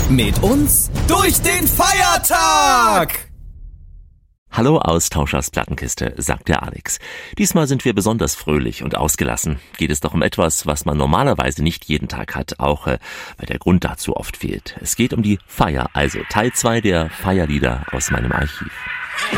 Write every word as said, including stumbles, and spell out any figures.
Mit uns durch den Feiertag! Hallo Austauschers Plattenkiste, sagt der Alex. Diesmal sind wir besonders fröhlich und ausgelassen. Geht es doch um etwas, was man normalerweise nicht jeden Tag hat, auch äh, weil der Grund dazu oft fehlt. Es geht um die Feier, also Teil zwei der Feierlieder aus meinem Archiv.